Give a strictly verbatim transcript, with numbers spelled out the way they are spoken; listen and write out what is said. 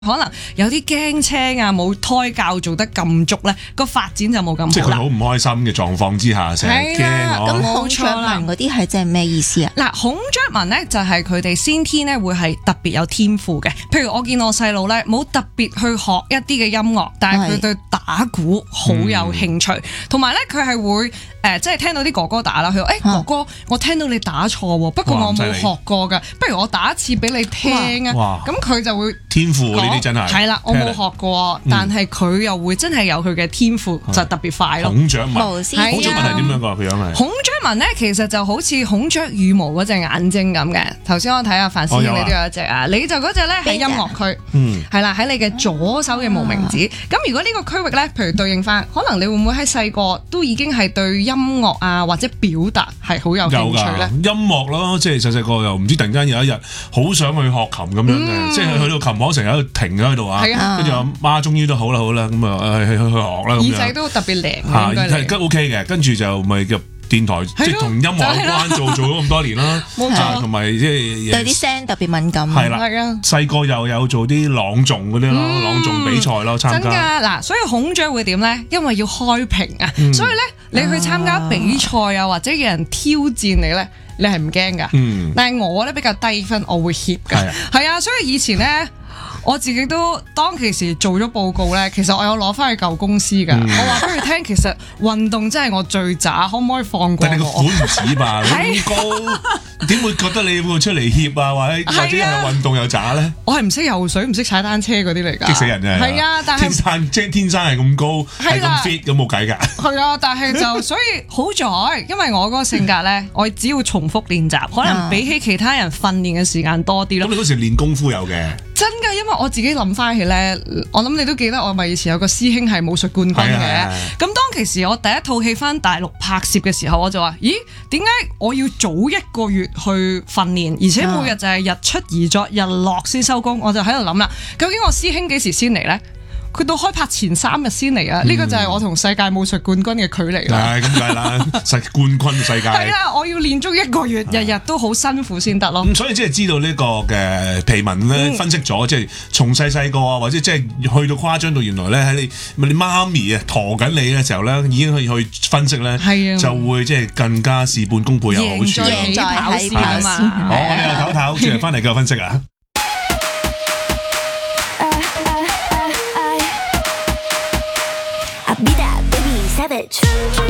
可能有啲驚青啊，冇胎教做得咁足咧，個發展就冇咁好啦。 即係佢好唔開心嘅狀況之下，成日驚咁我。 孔雀紋嗰啲係即係咩意思啊？ 嗱，孔雀紋咧就係佢哋先天咧會係特別有天賦嘅。譬如我見我細路咧冇特別去學一啲嘅音樂，但係佢對打鼓好有興趣，同埋咧佢係會誒即係聽到啲哥哥打啦，佢話誒哥哥，我聽到你打錯喎，不過我冇學過㗎，不如我打一次俾你聽啊。咁佢就會天賦呢啲真係係啦，我冇學過，但係佢又會真係有佢嘅天賦，就特別快咯。 孔雀紋， 孔雀紋係點樣㗎？佢樣係孔雀紋咧，其實就好似孔雀羽毛嗰隻眼睛咁嘅。頭先我睇下范師兄，你都有一隻啊，你就嗰隻咧喺音樂區，係啦，喺你嘅左手嘅無名指。咁如果呢個區域咧，譬如對應翻，可能你會唔會喺細個都已經係對音樂啊或者表達係好有興趣咧？ 音樂咯，即係細細個又唔知突然間有一日好想去學琴咁樣嘅，即係去到琴行成日喺度停咗喺度啊，跟住阿媽終於都好啦好啦，咁啊去去去學啦咁樣。 耳仔都特別靈嚇，係 OK 嘅，跟住就咪入電台，即係同音樂有關做做咗咁多年啦， 冇錯， 同埋即係對啲聲特別敏感。 係啦，細個又有做啲朗誦嗰啲咯，朗誦比賽咯，參加。 真㗎嗱，所以孔雀會點咧？因為要開屏啊，所以咧你去參加比賽啊，或者有人挑戰你咧，你係唔驚㗎。嗯，但係我咧比較低分，我會怯㗎。係啊，所以以前咧。我自己都當其時做咗報告咧，其實我有攞翻去舊公司㗎。嗯、我話俾佢聽，其實運動真係我最渣，可唔可以放過我？ 但係你個款唔似吧？咁高點會覺得你會出嚟怯啊？或者或者係運動又渣咧？ 我係唔識游水、唔識踩單車嗰啲嚟㗎。 激死人啊！ 係啊，但係天生即係天生係咁高，係咁 fit 咁冇計㗎。 係啊，但係就所以好在，因為我嗰個性格咧，我只要重複練習，可能比起其他人訓練嘅時間多啲咯。 咁你嗰時練功夫有嘅？ 真㗎，因為我自己諗翻起咧，我諗你都記得我咪以前有個師兄係武術冠軍嘅。咁當其時我第一套戲翻大陸拍攝嘅時候，我就話：咦，點解我要早一個月去訓練，而且每日就係日出而作，日落先收工？我就喺度諗啦，究竟我師兄幾時先嚟咧？佢到開拍前三日先嚟啊！呢、嗯、個就係我同世界武術冠軍嘅距離啦。 係咁解啦，世冠軍世界。 係啊，我要練足一個月，日日都好辛苦先得咯。 咁、嗯、所以即係知道呢個嘅皮紋咧，分析咗，即係從細細個啊，或者即係去到誇張到原來咧喺你你媽咪啊陀緊你嘅時候咧，已經可以去分析咧，啊、就會即係更加事半功倍有好處。 贏在跑線啊嘛！ 好，我哋又唞唞，轉嚟翻嚟繼續分析啊！ Be that baby savage.